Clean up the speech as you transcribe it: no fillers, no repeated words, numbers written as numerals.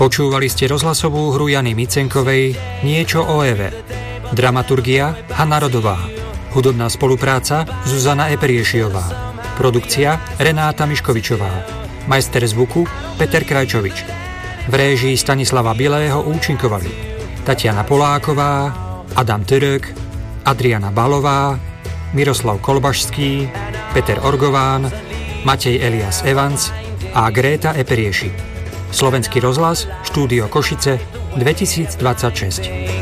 Počúvali ste rozhlasovú hru Jany Micenkovej Niečo o Eve. Dramaturgia Hanna Rodová. Hudobná spolupráca Zuzana Eperiešiová. Produkcia Renáta Miškovičová. Majster zvuku Peter Krajčovič. V réžii Stanislava Bilého účinkovali Tatiana Poláková, Adam Török, Adriana Balová, Miroslav Kolbašský, Peter Orgován, Matej Elias Evans a Gréta Eperieši. Slovenský rozhlas, štúdio Košice, 2026.